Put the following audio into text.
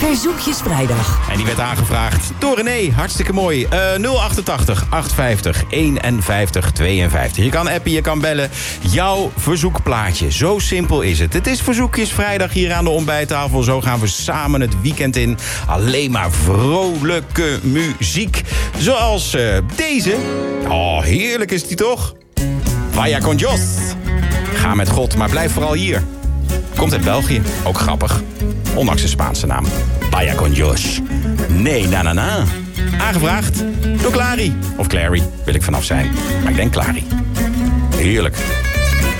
Verzoekjesvrijdag. En die werd aangevraagd door René. Hartstikke mooi. 088 850 51 52. Je kan appen, je kan bellen. Jouw verzoekplaatje. Zo simpel is het. Het is Verzoekjesvrijdag hier aan de ontbijttafel. Zo gaan we samen het weekend in. Alleen maar vrolijke muziek. Zoals deze. Oh, heerlijk is die toch? Vaya con Dios. Ga met God, maar blijf vooral hier. Komt uit België. Ook grappig. Ondanks de Spaanse naam. Vaya con Dios. Nee, na na na. Aangevraagd door Clary. Of Clary, wil ik vanaf zijn. Maar ik denk Clary. Heerlijk.